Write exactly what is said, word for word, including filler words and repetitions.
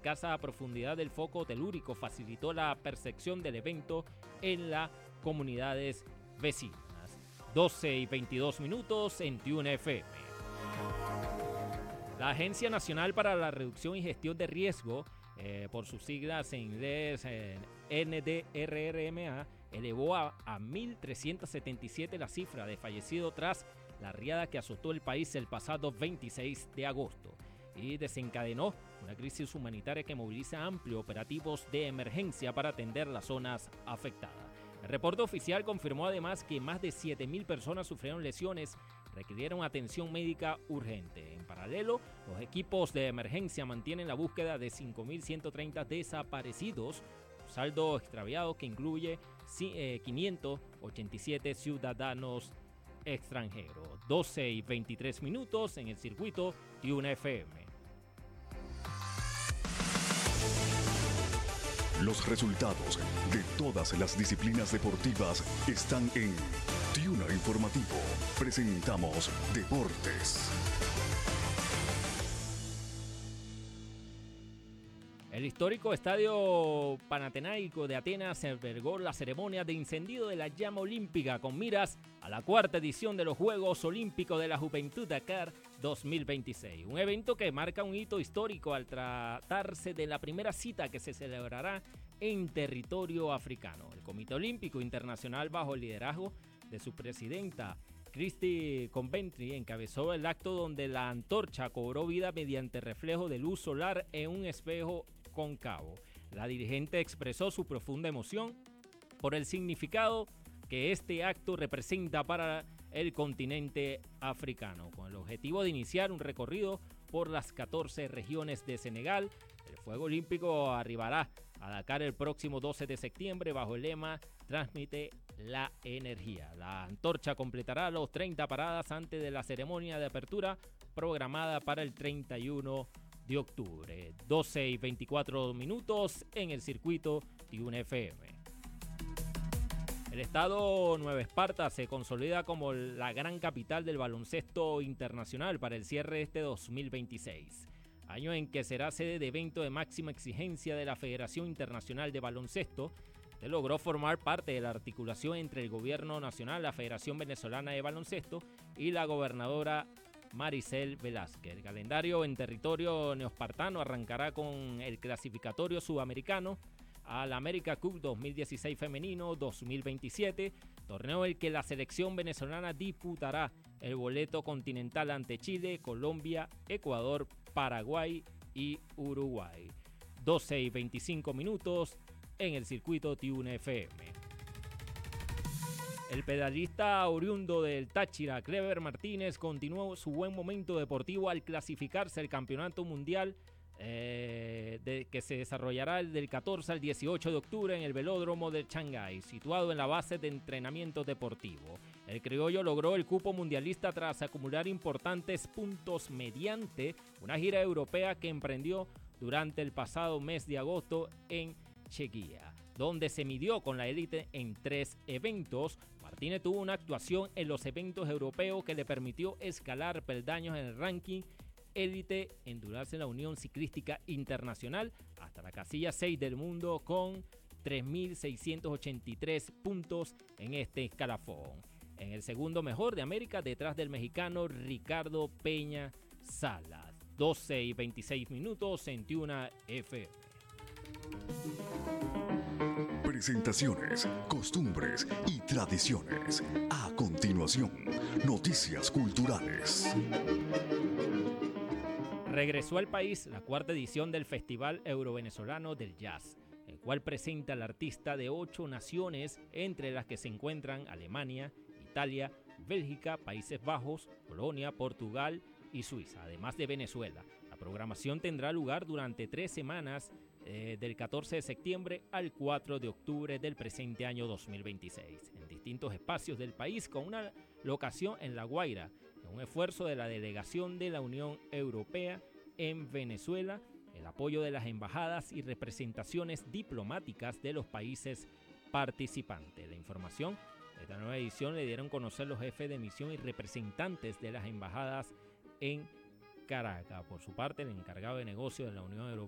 escasa profundidad del foco telúrico facilitó la percepción del evento en las comunidades vecinas. doce y veintidós minutos en Tune F M. La Agencia Nacional para la Reducción y Gestión de Riesgo, eh, por sus siglas en inglés eh, N D R R M A, elevó a, a mil trescientos setenta y siete la cifra de fallecidos tras la riada que azotó el país el pasado veintiséis de agosto y desencadenó una crisis humanitaria que moviliza amplios operativos de emergencia para atender las zonas afectadas. El reporte oficial confirmó además que más de siete mil personas sufrieron lesiones, requirieron atención médica urgente. En paralelo, los equipos de emergencia mantienen la búsqueda de cinco mil ciento treinta desaparecidos, un saldo extraviado que incluye quinientos ochenta y siete ciudadanos extranjeros. doce y veintitrés minutos en el circuito Tune F M. Los resultados de todas las disciplinas deportivas están en Tuna Informativo. Presentamos Deportes. El histórico Estadio Panathinaiko de Atenas albergó la ceremonia de encendido de la llama olímpica con miras a la cuarta edición de los Juegos Olímpicos de la Juventud Dakar dos mil veintiséis. Un evento que marca un hito histórico al tratarse de la primera cita que se celebrará en territorio africano. El Comité Olímpico Internacional, bajo el liderazgo de su presidenta Christy Coventry, encabezó el acto donde la antorcha cobró vida mediante reflejo de luz solar en un espejo cóncavo. La dirigente expresó su profunda emoción por el significado que este acto representa para el continente africano, con el objetivo de iniciar un recorrido por las catorce regiones de Senegal. El Fuego Olímpico arribará a Dakar el próximo doce de septiembre bajo el lema Transmite la energía. La antorcha completará los treinta paradas antes de la ceremonia de apertura programada para el treinta y uno de octubre. doce y veinticuatro minutos en el circuito Tune F M. El estado Nueva Esparta se consolida como la gran capital del baloncesto internacional para el cierre de este dos mil veintiséis, año en que será sede de evento de máxima exigencia de la Federación Internacional de Baloncesto. Se logró formar parte de la articulación entre el Gobierno Nacional, la Federación Venezolana de Baloncesto y la gobernadora Maricel Velázquez. El calendario en territorio neoespartano arrancará con el clasificatorio sudamericano al America Cup dos mil dieciséis femenino dos mil veintisiete, torneo en el que la selección venezolana disputará el boleto continental ante Chile, Colombia, Ecuador, Paraguay y Uruguay. doce y veinticinco minutos en el circuito Tune F M. El pedalista oriundo del Táchira, Clever Martínez, continuó su buen momento deportivo al clasificarse al Campeonato Mundial eh, de, que se desarrollará del catorce al dieciocho de octubre en el velódromo de Shanghái, situado en la base de entrenamiento deportivo. El criollo logró el cupo mundialista tras acumular importantes puntos mediante una gira europea que emprendió durante el pasado mes de agosto en Chequia, donde se midió con la élite en tres eventos. Martínez tuvo una actuación en los eventos europeos que le permitió escalar peldaños en el ranking élite, endurarse en la Unión Ciclística Internacional hasta la casilla seis del mundo con tres mil seiscientos ochenta y tres puntos en este escalafón. En el segundo mejor de América, detrás del mexicano Ricardo Peña Salas. doce y veintiséis minutos en Tuna F M. Presentaciones, costumbres y tradiciones. A continuación, noticias culturales. Regresó al país la cuarta edición del Festival Euro-Venezolano del Jazz, el cual presenta al artista de ocho naciones, entre las que se encuentran Alemania, Italia, Bélgica, Países Bajos, Polonia, Portugal y Suiza, además de Venezuela. La programación tendrá lugar durante tres semanas, eh, del catorce de septiembre al cuatro de octubre del presente año dos mil veintiséis, en distintos espacios del país, con una locación en La Guaira, en un esfuerzo de la delegación de la Unión Europea en Venezuela, el apoyo de las embajadas y representaciones diplomáticas de los países participantes. La información de esta nueva edición le dieron a conocer los jefes de misión y representantes de las embajadas en Caracas. Por su parte, el encargado de negocios de la Unión Europea